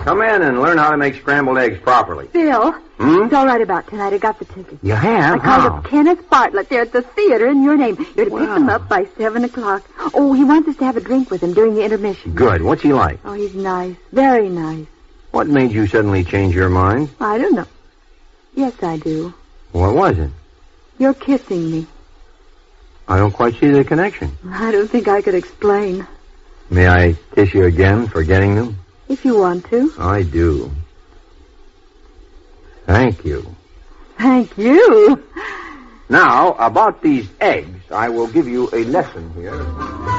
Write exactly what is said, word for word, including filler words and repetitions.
Come in and learn how to make scrambled eggs properly. Bill, Hmm? it's all right about tonight. I got the tickets. You have? I called How? up Kenneth Bartlett there at the theater in your name. You're to pick Wow. them up by seven o'clock. Oh, he wants us to have a drink with him during the intermission. Good. What's he like? Oh, he's nice. Very nice. What made you suddenly change your mind? I don't know. Yes, I do. What was it? You're kissing me. I don't quite see the connection. I don't think I could explain. May I kiss you again for getting them? If you want to. I do. Thank you. Thank you. Now, about these eggs, I will give you a lesson here.